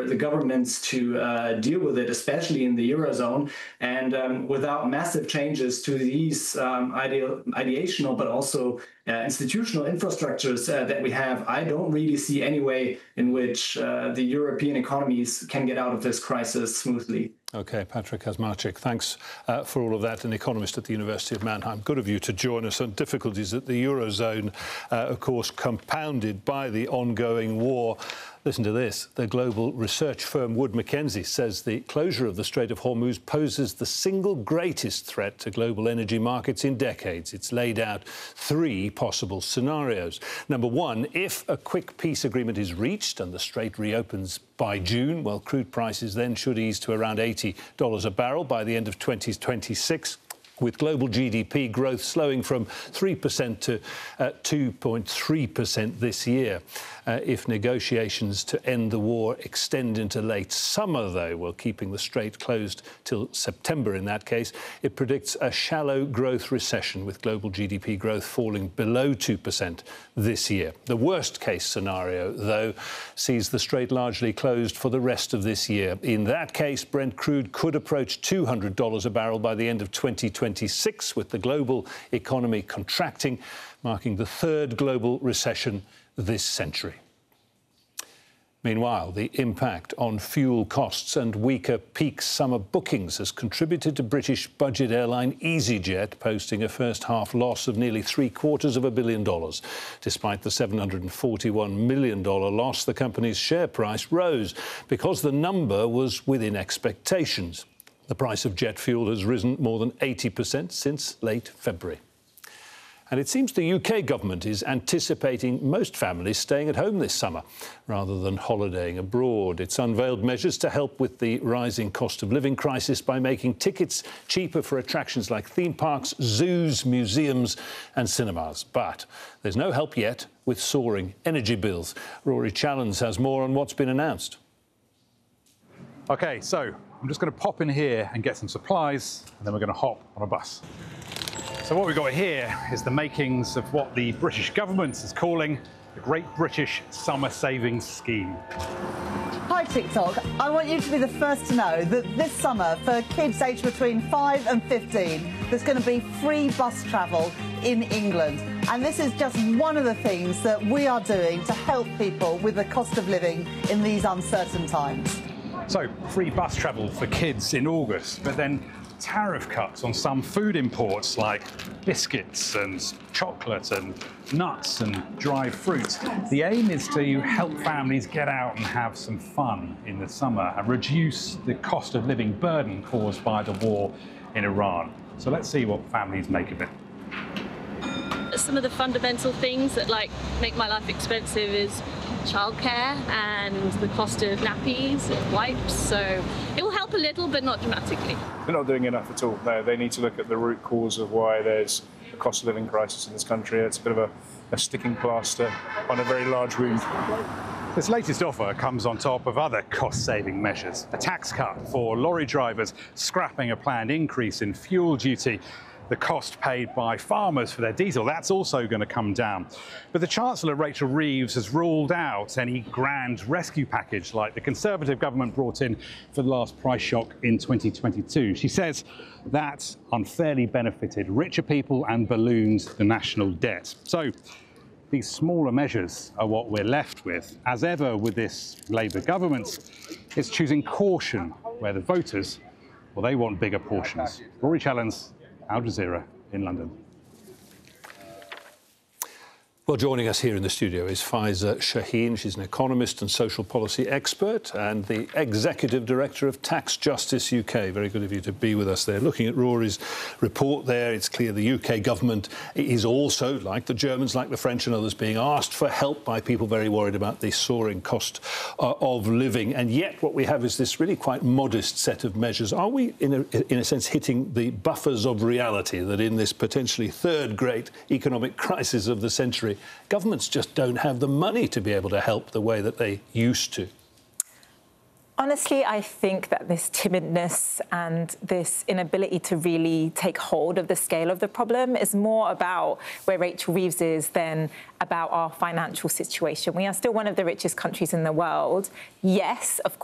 for the governments to deal with it, especially in the Eurozone. And without massive changes to these ideational but also institutional infrastructures that we have, I don't really see any way in which the European economies can get out of this crisis smoothly. OK, Patrick Kaczmarczyk, thanks for all of that. An economist at the University of Mannheim. Good of you to join us on difficulties at the Eurozone, of course, compounded by the ongoing war. Listen to this. The global research firm Wood Mackenzie says the closure of the Strait of Hormuz poses the single greatest threat to global energy markets in decades. It's laid out 3 possible scenarios. Number 1, if a quick peace agreement is reached and the strait reopens by June, well, crude prices then should ease to around $80 a barrel by the end of 2026. With global GDP growth slowing from 3% to 2.3% this year. If negotiations to end the war extend into late summer, though, well, keeping the strait closed till September in that case, it predicts a shallow growth recession with global GDP growth falling below 2% this year. The worst-case scenario, though, sees the strait largely closed for the rest of this year. In that case, Brent crude could approach $200 a barrel by the end of 2026, with the global economy contracting, marking the 3rd global recession this century. Meanwhile, the impact on fuel costs and weaker peak summer bookings has contributed to British budget airline EasyJet posting a first-half loss of nearly $750 million. Despite the $741 million loss, the company's share price rose because the number was within expectations. The price of jet fuel has risen more than 80% since late February. And it seems the UK government is anticipating most families staying at home this summer rather than holidaying abroad. It's unveiled measures to help with the rising cost of living crisis by making tickets cheaper for attractions like theme parks, zoos, museums and cinemas. But there's no help yet with soaring energy bills. Rory Challens has more on what's been announced. OK, so I'm just going to pop in here and get some supplies, and then we're going to hop on a bus. So what we've got here is the makings of what the British government is calling the Great British Summer Savings Scheme. Hi TikTok, I want you to be the first to know that this summer for kids aged between 5 and 15 there's going to be free bus travel in England, and this is just one of the things that we are doing to help people with the cost of living in these uncertain times. So free bus travel for kids in August, but then tariff cuts on some food imports like biscuits and chocolate and nuts and dried fruit. The aim is to help families get out and have some fun in the summer and reduce the cost of living burden caused by the war in Iran. So let's see what families make of it. Some of the fundamental things that make my life expensive is childcare and the cost of nappies and wipes, so it will help a little but not dramatically. They're not doing enough at all. No, they need to look at the root cause of why there's a cost of living crisis in this country. It's a bit of a sticking plaster on a very large wound. This latest offer comes on top of other cost-saving measures. A tax cut for lorry drivers, scrapping a planned increase in fuel duty. The cost paid by farmers for their diesel, that's also going to come down. But the Chancellor, Rachel Reeves, has ruled out any grand rescue package like the Conservative government brought in for the last price shock in 2022. She says that unfairly benefited richer people and ballooned the national debt. So these smaller measures are what we're left with. As ever with this Labour government, it's choosing caution where the voters, well, they want bigger portions. Rory Challens, Al Jazeera in London. Well, joining us here in the studio is Faiza Shaheen. She's an economist and social policy expert and the Executive Director of Tax Justice UK. Very good of you to be with us there. Looking at Rory's report there, it's clear the UK government is also, like the Germans, like the French and others, being asked for help by people very worried about the soaring cost of living. And yet what we have is this really quite modest set of measures. Are we, in a sense, hitting the buffers of reality that in this potentially 3rd great economic crisis of the century, governments just don't have the money to be able to help the way that they used to? Honestly, I think that this timidness and this inability to really take hold of the scale of the problem is more about where Rachel Reeves is than about our financial situation. We are still one of the richest countries in the world. Yes, of course.